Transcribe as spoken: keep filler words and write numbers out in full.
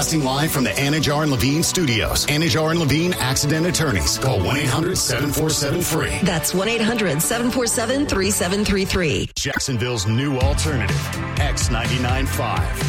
Broadcasting live from the Anajar and Levine studios. Anajar and Levine Accident Attorneys. Call one eight hundred seven four seven free. That's one eight hundred seven four seven three seven three three. Jacksonville's new alternative, X ninety-nine point five.